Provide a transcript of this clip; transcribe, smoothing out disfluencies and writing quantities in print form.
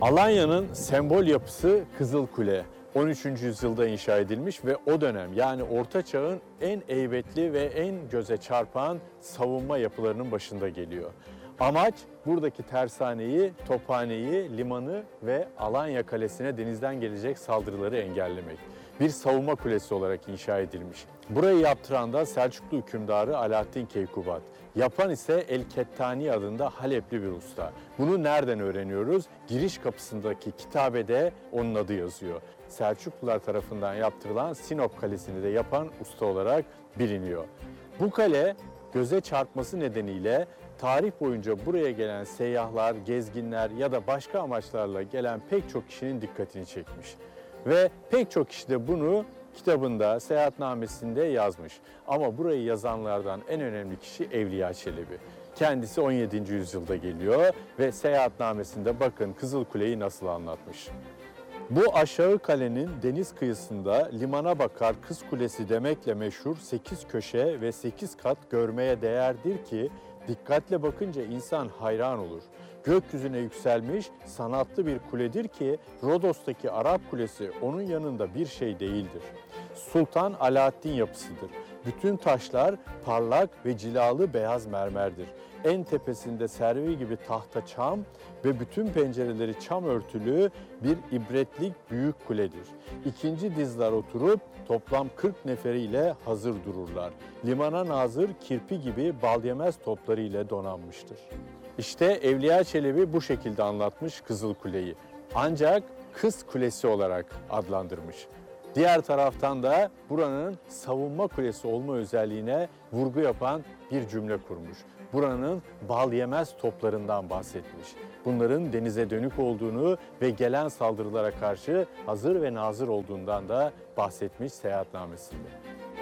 Alanya'nın sembol yapısı Kızılkule. 13. yüzyılda inşa edilmiş ve o dönem yani Orta Çağ'ın en heybetli ve en göze çarpan savunma yapılarının başında geliyor. Amaç buradaki tersaneyi, tophaneyi, limanı ve Alanya Kalesi'ne denizden gelecek saldırıları engellemek. Bir savunma kulesi olarak inşa edilmiş. Burayı yaptıran da Selçuklu hükümdarı Alaaddin Keykubat. Yapan ise El-Kettani adında Halepli bir usta. Bunu nereden öğreniyoruz? Giriş kapısındaki kitabede onun adı yazıyor. Selçuklular tarafından yaptırılan Sinop Kalesi'ni de yapan usta olarak biliniyor. Bu kale göze çarpması nedeniyle tarih boyunca buraya gelen seyyahlar, gezginler ya da başka amaçlarla gelen pek çok kişinin dikkatini çekmiş. Ve pek çok kişi de bunu kitabında, seyahatnamesinde yazmış. Ama burayı yazanlardan en önemli kişi Evliya Çelebi. Kendisi 17. yüzyılda geliyor ve seyahatnamesinde bakın Kızılkule'yi nasıl anlatmış. Bu aşağı kalenin deniz kıyısında limana bakar Kız Kulesi demekle meşhur 8 köşe ve 8 kat görmeye değerdir ki dikkatle bakınca insan hayran olur. Gökyüzüne yükselmiş sanatlı bir kuledir ki Rodos'taki Arap Kulesi onun yanında bir şey değildir. Sultan Alaaddin yapısıdır. Bütün taşlar parlak ve cilalı beyaz mermerdir. En tepesinde servi gibi tahta çam ve bütün pencereleri çam örtülü bir ibretlik büyük kuledir. İkinci dizler oturup toplam 40 neferiyle hazır dururlar. Limana nazır kirpi gibi balyemez topları ile donanmıştır. İşte Evliya Çelebi bu şekilde anlatmış Kızılkule'yi. Ancak Kız Kulesi olarak adlandırmış. Diğer taraftan da buranın savunma kulesi olma özelliğine vurgu yapan bir cümle kurmuş. Buranın bal yemez toplarından bahsetmiş. Bunların denize dönük olduğunu ve gelen saldırılara karşı hazır ve nazır olduğundan da bahsetmiş seyahatnamesinde.